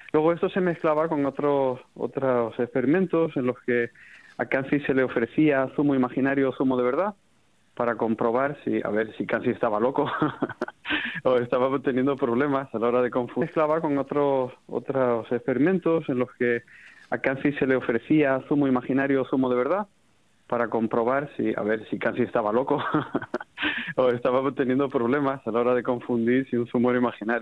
Luego esto se mezclaba con otros experimentos en los que a Kansi se le ofrecía zumo imaginario o zumo de verdad para comprobar si, a ver, si Kansi estaba loco o estaba teniendo problemas a la hora de confundir. Mezclaba con otros experimentos en los que a Kansi se le ofrecía zumo imaginario o zumo de verdad para comprobar si, a ver, si Kansi estaba loco o estaba teniendo problemas a la hora de confundir si un zumo era imaginario